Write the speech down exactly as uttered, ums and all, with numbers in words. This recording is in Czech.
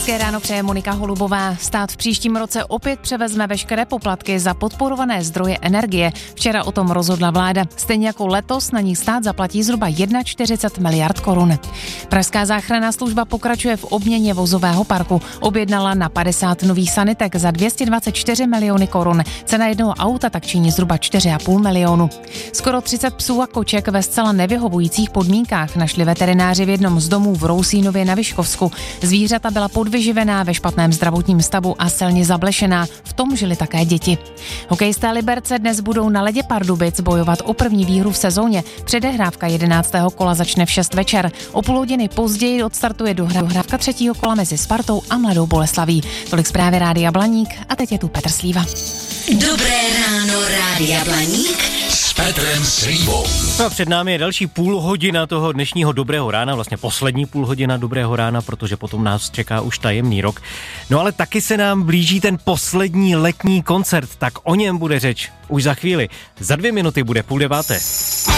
Hezké ráno přeje Monika Holubová. Stát v příštím roce opět převezme veškeré poplatky za podporované zdroje energie. Včera o tom rozhodla vláda. Stejně jako letos na ní stát zaplatí zhruba čtyřicet jedna miliard korun. Pražská záchranná služba pokračuje v obměně vozového parku. Objednala na padesát nových sanitek za dvě stě dvacet čtyři miliony korun. Cena jednoho auta tak činí zhruba čtyři a půl milionu. Skoro třicet psů a koček ve zcela nevyhovujících podmínkách našli veterináři v jednom z domů v Rousínově na Vyškovsku. Zvířata byla podvyživená, ve špatném zdravotním stavu a silně zablešená. V tom žili také děti. Hokejisté Liberce dnes budou na ledě Pardubic bojovat o první výhru v sezóně. Předehrávka jedenáctého kola začne v šest večer. O půl hodiny později odstartuje dohrávka třetího kola mezi Spartou a Mladou Boleslaví. Tolik zprávy Rádia Blaník a teď je tu Petr Slíva. Dobré ráno, Rádia Blaník s Petrem Slívou. No a před námi je další půl hodina toho dnešního dobrého rána, vlastně poslední půl hodina dobrého rána, protože potom nás čeká už tajemný rok. No ale taky se nám blíží ten poslední letní koncert, tak o něm bude řeč už za chvíli. Za dvě minuty bude půl deváté.